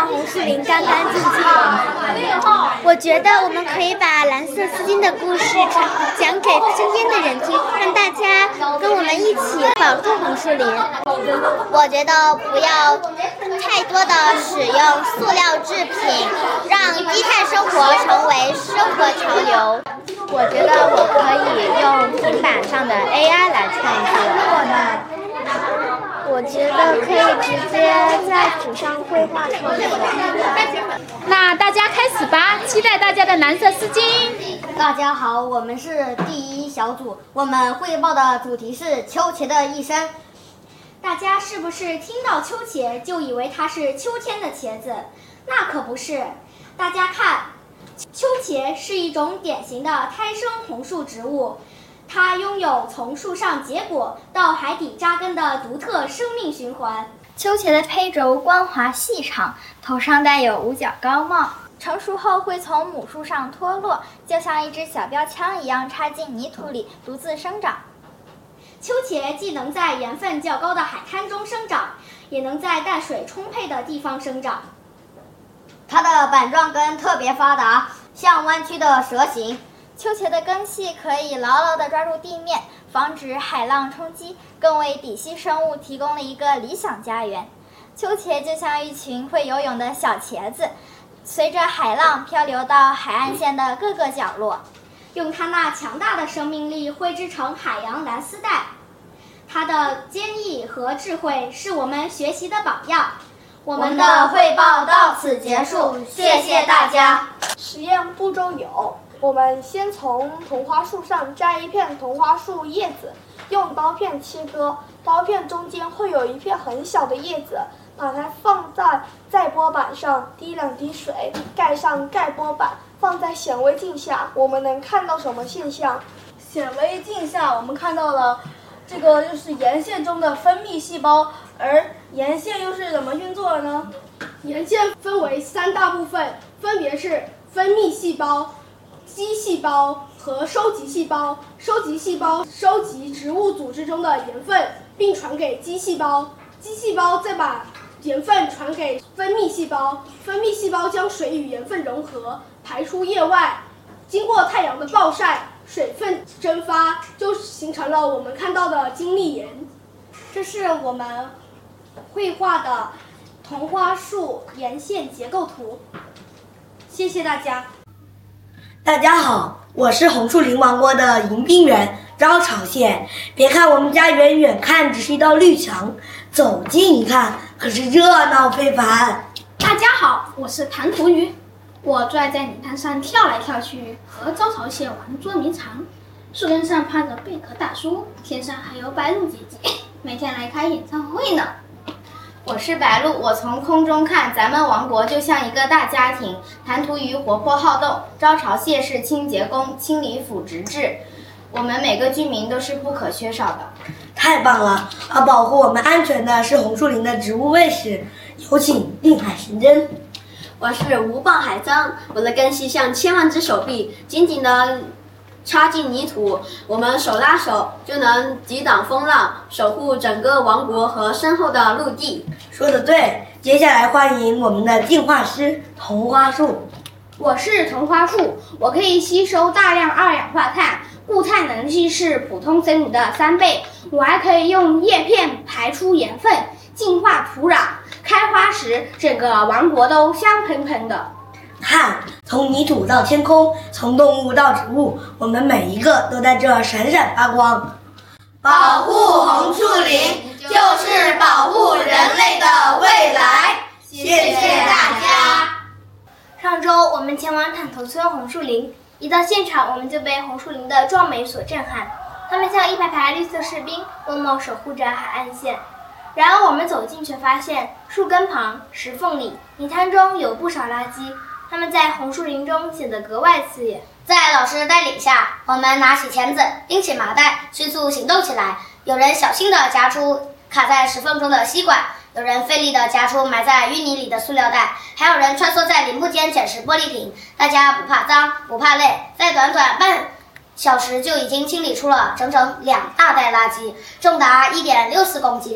让红树林干干净净。我觉得我们可以把蓝色丝巾的故事讲给身边的人听，让大家跟我们一起保护红树林。我觉得不要太多的使用塑料制品，让低碳生活成为生活潮流。 我觉得我可以用平板上的 AI 来创作。 我觉得可以直接在纸上绘画创作。 那大家开始吧，期待大家的蓝色丝巾。 大家好，我们是第一小组，我们汇报的主题是秋茄的一生。 大家是不是听到秋茄就以为它是秋天的茄子？那可不是。大家看，秋茄是一种典型的胎生红树植物，它拥有从树上结果到海底扎根的独特生命循环。 秋茄的胚轴光滑细长，头上带有五角高帽，成熟后会从母树上脱落，就像一支小标枪一样插进泥土里独自生长。 秋茄既能在盐分较高的海滩中生长，也能在淡水充沛的地方生长。 它的板状根特别发达，像弯曲的蛇形。 秋茄的根系可以牢牢地抓住地面，防止海浪冲击，更为底栖生物提供了一个理想家园。秋茄就像一群会游泳的小茄子，随着海浪漂流到海岸线的各个角落， 用它那强大的生命力绘制成海洋蓝丝带。它的坚毅和智慧是我们学习的榜样。 我们的汇报到此结束，谢谢大家。 实验步骤有：我们先从桐花树上摘一片桐花树叶子，用刀片切割，刀片中间会有一片很小的叶子，把它放在载波板上，滴2滴水，盖上盖波板，放在显微镜下，我们能看到什么现象？ 显微镜下我们看到了这个就是盐腺中的分泌细胞，而盐腺又是怎么运作的呢？ 盐腺分为3大部分，分别是分泌细胞、基细胞和收集细胞。收集细胞收集植物组织中的盐分，并传给基细胞，基细胞再把盐分传给分泌细胞，分泌细胞将水与盐分融合，排出液外。经过太阳的暴晒，水分蒸发，就形成了我们看到的晶粒盐。 这是我们绘画的桐花树盐腺结构图。谢谢大家。 大家好，我是红树林王国的迎宾人招潮蟹。别看我们家园远看只是一道绿墙，走近一看可是热闹非凡。 大家好，我是弹涂鱼。我最爱在泥滩上跳来跳去，和招潮蟹玩捉迷藏。树根上趴着贝壳大叔，天上还有白鹭姐姐，每天来开演唱会呢。 我是白鹭，我从空中看，咱们王国就像一个大家庭。弹涂鱼活泼好动，招潮蟹是清洁工，清理腐殖质。我们每个居民都是不可缺少的。 太棒了！要保护我们安全的是红树林的植物卫士，有请定海神针。 我是无棒海蟑，我的根系像千万只手臂，紧紧地插进泥土，我们手拉手就能抵挡风浪，守护整个王国和身后的陆地。 说得对，接下来欢迎我们的进化师桐花树。 我是桐花树，我可以吸收大量二氧化碳，固态能力是普通生物的3倍。我还可以用叶片排出盐分，净化土壤。开花时，整个王国都香喷喷的。 看，从泥土到天空，从动物到植物，我们每一个都在这闪闪发光。 保护红树林，就是保护人类的未来。谢谢大家。 上周我们前往坦头村红树林，一到现场，我们就被红树林的壮美所震撼。它们像一排排绿色士兵，默默守护着海岸线。然而我们走近却发现，树根旁、石缝里、泥滩中有不少垃圾，它们在红树林中显得格外刺眼。 在老师带领下，我们拿起钳子，拎起麻袋，迅速行动起来。有人小心地夹出卡在石缝中的吸管，有人费力地夹出埋在淤泥里的塑料袋，还有人穿梭在林木间捡拾玻璃瓶。大家不怕脏，不怕累，在短短半小时就已经清理出了整整2大袋垃圾，重达1.64公斤。